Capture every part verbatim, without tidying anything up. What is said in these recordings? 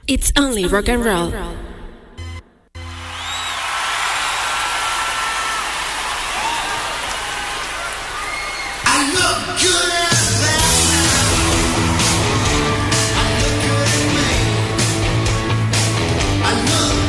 It's only rock and roll. I look good as that. I look good at me. I look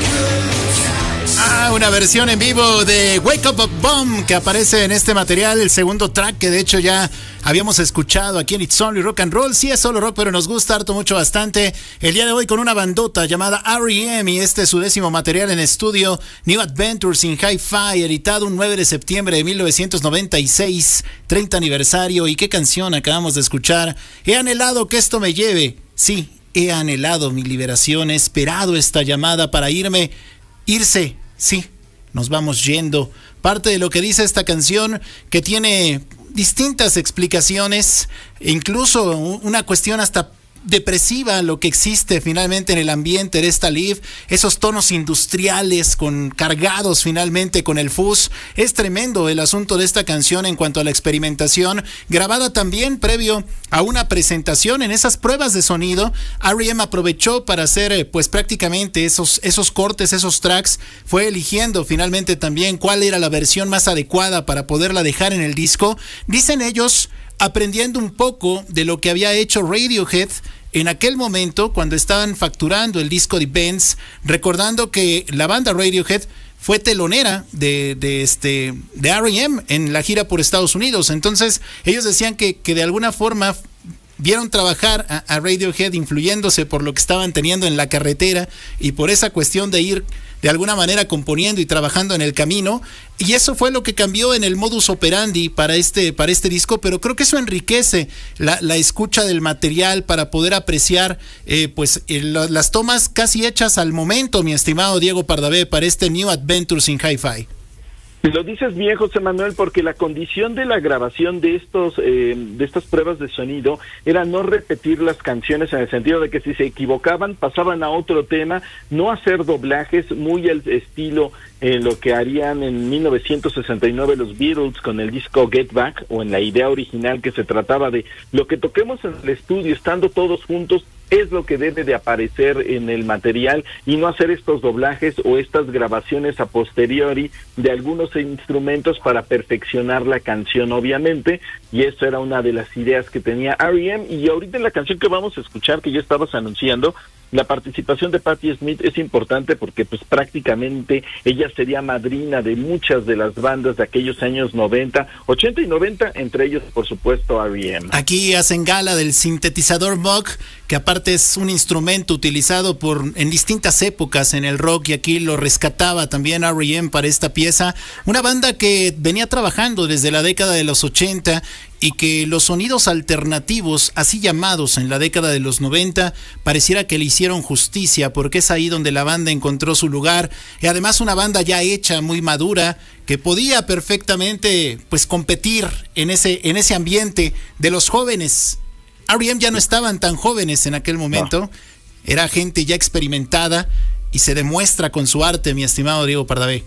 good. Ah, una versión en vivo de Wake Up a Bomb que aparece en este material, el segundo track que de hecho ya habíamos escuchado aquí en It's Only Rock and Roll. Sí es solo rock, pero nos gusta harto mucho bastante. El día de hoy con una bandota llamada R E M y este es su décimo material en estudio, New Adventures in Hi-Fi, editado un nueve de septiembre de mil novecientos noventa y seis, treinta aniversario. ¿Y qué canción acabamos de escuchar? He anhelado que esto me lleve. Sí, he anhelado mi liberación, he esperado esta llamada para irme. Irse, sí, nos vamos yendo. Parte de lo que dice esta canción, que tiene distintas explicaciones, incluso una cuestión hasta depresiva, lo que existe finalmente en el ambiente de esta live, esos tonos industriales con cargados finalmente con el fuzz. Es tremendo el asunto de esta canción en cuanto a la experimentación, grabada también previo a una presentación. En esas pruebas de sonido, R E M aprovechó para hacer pues prácticamente esos, esos cortes, esos tracks, fue eligiendo finalmente también cuál era la versión más adecuada para poderla dejar en el disco. Dicen ellos, aprendiendo un poco de lo que había hecho Radiohead en aquel momento cuando estaban facturando el disco de Benz, recordando que la banda Radiohead fue telonera de, de, este, de R E M en la gira por Estados Unidos. Entonces ellos decían que, que de alguna forma vieron trabajar a, a Radiohead influyéndose por lo que estaban teniendo en la carretera y por esa cuestión de ir de alguna manera componiendo y trabajando en el camino, y eso fue lo que cambió en el modus operandi para este, para este disco. Pero creo que eso enriquece la, la escucha del material para poder apreciar eh, pues el, las tomas casi hechas al momento, mi estimado Diego Pardavé, para este New Adventures in Hi-Fi. Lo dices bien, José Manuel, porque la condición de la grabación de estos eh, de estas pruebas de sonido era no repetir las canciones, en el sentido de que si se equivocaban pasaban a otro tema, no hacer doblajes muy al estilo eh, lo que harían en mil novecientos sesenta y nueve los Beatles con el disco Get Back, o en la idea original que se trataba de lo que toquemos en el estudio estando todos juntos es lo que debe de aparecer en el material, y no hacer estos doblajes o estas grabaciones a posteriori de algunos instrumentos para perfeccionar la canción, obviamente. Y eso era una de las ideas que tenía R E M. Y ahorita en la canción que vamos a escuchar, que ya estabas anunciando, la participación de Patti Smith es importante porque pues prácticamente ella sería madrina de muchas de las bandas de aquellos años noventa, ochenta y noventa, entre ellos por supuesto R E M. Aquí hacen gala del sintetizador Moog, que aparte es un instrumento utilizado por en distintas épocas en el rock, y aquí lo rescataba también R E M para esta pieza. Una banda que venía trabajando desde la década de los ochenta y que los sonidos alternativos, así llamados en la década de los noventa, pareciera que le hicieron justicia, porque es ahí donde la banda encontró su lugar, y además una banda ya hecha, muy madura, que podía perfectamente pues competir en ese, en ese ambiente de los jóvenes. R E M ya no estaban tan jóvenes en aquel momento, no. Era gente ya experimentada, y se demuestra con su arte, mi estimado Diego Pardavé.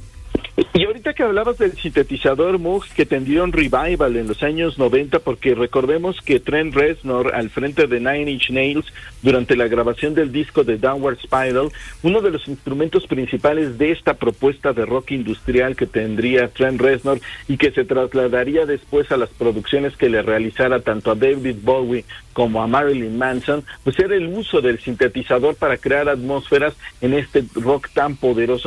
Y ahorita que hablabas del sintetizador Moog, que tendría un revival en los años noventa, porque recordemos que Trent Reznor, al frente de Nine Inch Nails, durante la grabación del disco de Downward Spiral, uno de los instrumentos principales de esta propuesta de rock industrial que tendría Trent Reznor y que se trasladaría después a las producciones que le realizara tanto a David Bowie como a Marilyn Manson, pues era el uso del sintetizador para crear atmósferas en este rock tan poderoso